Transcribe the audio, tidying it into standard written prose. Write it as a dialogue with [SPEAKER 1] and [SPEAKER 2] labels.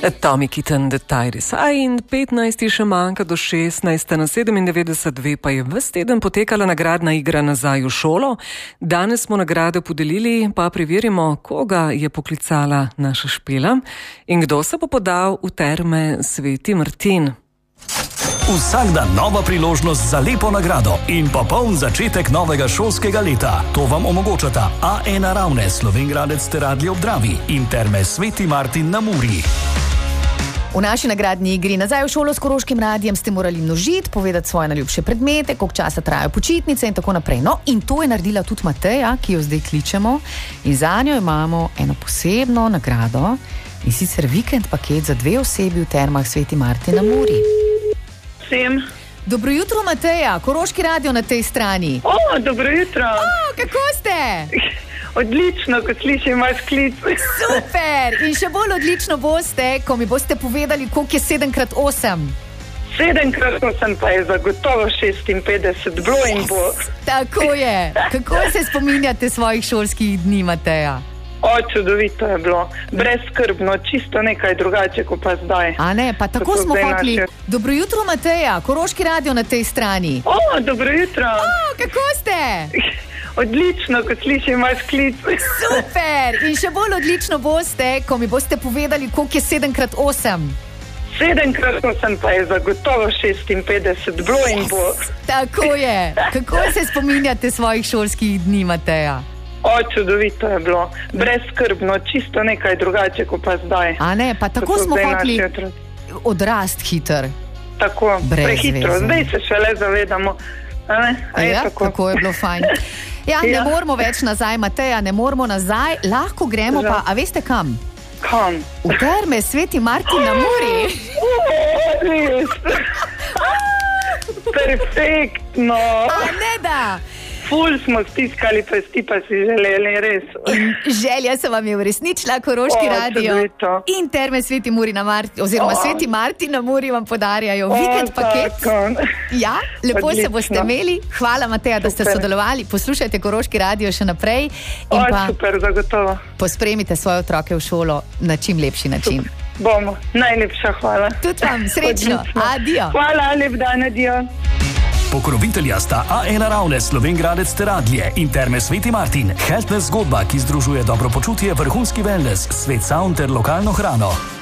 [SPEAKER 1] Atomic Kitten, The Tides. In 15 še manjka do 16, na 97 pa je ves teden potekala nagradna igra Nazaj v šolo. Danes smo nagrade podelili, pa preverimo, koga je poklicala naša Špela in kdo se bo podal v terme Sveti Martin.
[SPEAKER 2] Vsak dan nova priložnost za lepo nagrado in popoln začetek novega šolskega leta. To vam omogočata A1 Ravne, Slovenjgradec ter Radio Obdravi in terme Sveti Martin na Muri.
[SPEAKER 3] V naši nagradni igri Nazaj v šolo s Koroškim radijem ste morali množiti, povedati svoje najljubše predmete, koliko časa trajajo počitnice in tako naprej. No, in to je naredila tudi Mateja, ki jo zdaj kličemo. In za njo imamo eno posebno nagrado, in sicer vikend paket za 2 osebi v termah Sveti Martin na Muri.
[SPEAKER 4] Vsem.
[SPEAKER 3] Dobro jutro, Mateja, Koroški radio na tej strani.
[SPEAKER 4] Dobro jutro.
[SPEAKER 3] Kako ste?
[SPEAKER 4] Odlično, ko slišim vaš klic.
[SPEAKER 3] Super! In še bolj odlično boste, ko mi boste povedali, koliko je 7x8.
[SPEAKER 4] 7x8 pa je zagotovo 56, bilo in bo.
[SPEAKER 3] Tako je. Kako se spominjate svojih šolskih dni, Mateja?
[SPEAKER 4] Čudovito je bilo. Brezskrbno, čisto nekaj drugače, kot pa zdaj.
[SPEAKER 3] A ne, pa tako smo hoteli. Dobro jutro, Mateja, Koroški radio na tej strani.
[SPEAKER 4] Dobro jutro.
[SPEAKER 3] Kako ste?
[SPEAKER 4] Odlično, ko slišim vaš klic.
[SPEAKER 3] Super! In še bolj odlično boste, ko mi boste povedali, koliko je 7x8.
[SPEAKER 4] 7x8 pa je zagotovo 56, bilo in bo.
[SPEAKER 3] Tako je. Kako se spominjate svojih šolskih dni, Mateja?
[SPEAKER 4] Čudovito je bilo. Brezskrbno, čisto nekaj drugače, kot pa zdaj.
[SPEAKER 3] A ne, pa tako smo hoteli odrast hiter.
[SPEAKER 4] Tako, prehitro. Zdaj se šele zavedamo.
[SPEAKER 3] Ja, kako je bilo fajn. Ja, ne moramo več nazaj, Mateja, ne moramo nazaj, lahko gremo pa, a veste kam?
[SPEAKER 4] Kam?
[SPEAKER 3] V terme Sveti Martin na Muri.
[SPEAKER 4] Res. Perfektno.
[SPEAKER 3] A ne da?
[SPEAKER 4] Ful smo stiskali pesti, pa si želeli, res.
[SPEAKER 3] In želja se vam je uresničila, Koroški radio.
[SPEAKER 4] Čudovito.
[SPEAKER 3] In terme Sveti Muri na Martin, oziroma Sveti Martin na Muri vam podarjajo vikend paket. Ja, lepo
[SPEAKER 4] Odlično.
[SPEAKER 3] Se boste imeli. Hvala, Mateja, da ste sodelovali. Poslušajte Koroški radio še naprej. In pa
[SPEAKER 4] super, zagotovo.
[SPEAKER 3] Pospremite svoje otroke v šolo na čim lepši način.
[SPEAKER 4] Bomo. Najlepša hvala.
[SPEAKER 3] Tudi vam, srečno. Adijo.
[SPEAKER 4] Hvala, lep dan, adijo.
[SPEAKER 2] Pokrovitelja sta A1 Ravne, Slovenjgradec ter Radlje in terme Sveti Martin. Healthness zgodba, ki združuje dobro počutje, vrhunski wellness, svet sound ter lokalno hrano.